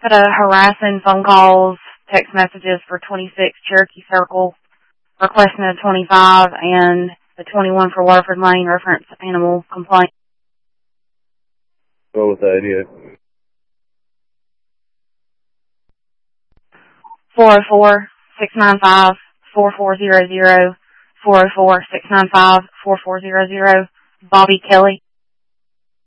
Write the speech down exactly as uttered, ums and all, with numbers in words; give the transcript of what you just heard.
put a harassing phone calls, text messages for twenty-six Cherokee Circle, requesting a twenty-five and the twenty-one for Waterford Lane reference animal complaint. Go with that idea. four oh four, six nine five, four four zero zero, four oh four, six nine five, four four zero zero, Bobby Kelly.